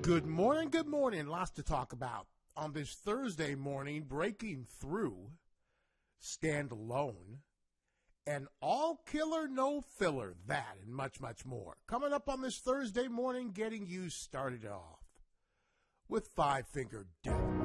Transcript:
Good morning, good morning. Lots to talk about on this Thursday morning. Breaking Through, Stand Alone, and All Killer No Filler. That and much, much more. Coming up on this Thursday morning, getting you started off with Five Finger Death.